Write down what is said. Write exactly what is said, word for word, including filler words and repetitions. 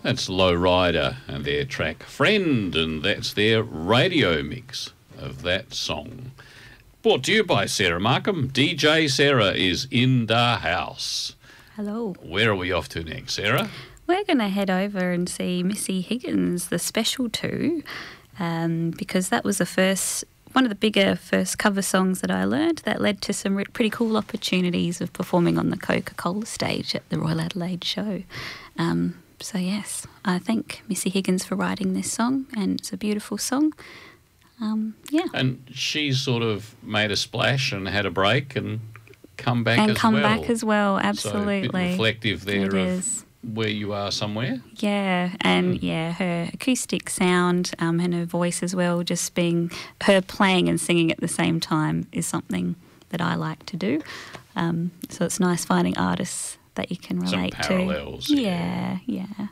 That's Low Rider and their track Friend, and that's their radio mix of that song. Brought to you by Sarah Markham. D J Sarah is in the house. Hello. Where are we off to next, Sarah? We're going to head over and see Missy Higgins, the Special Two, um, because that was the first, one of the bigger first cover songs that I learned that led to some re- pretty cool opportunities of performing on the Coca-Cola stage at the Royal Adelaide show. Um, So yes, I thank Missy Higgins for writing this song, and it's a beautiful song. Um, yeah. And she's sort of made a splash and had a break and come back and as come well. back as well, absolutely. So a bit reflective there It of is. where you are somewhere. Yeah, and yeah, her acoustic sound um, and her voice as well, just being her playing and singing at the same time is something that I like to do. Um, so it's nice finding artists that you can relate Some parallels, to. yeah. Yeah, yeah.